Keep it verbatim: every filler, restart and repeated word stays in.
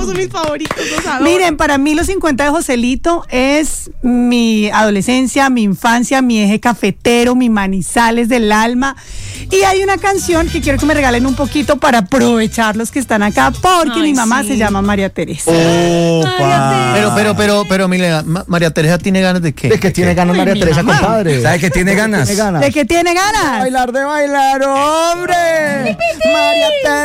son mis favoritos, los adoro. Miren, para mí los cincuenta de Joselito es mi adolescencia, mi infancia, mi eje cafetero, mi Manizales del alma. Y hay una canción que quiero que me regalen un poquito para aprovechar los que están acá, porque Ay, mi mamá sí. se llama María Teresa. Opa. Pero, pero, pero, pero, Milena, Ma- María Teresa tiene ganas de qué? ¿De qué tiene ganas Ay, María mi Teresa, mamá. compadre? ¿Sabe que tiene ganas? ¿Tiene ganas? ¿De qué tiene ganas? Bailar de bailar, hombre. María Teresa.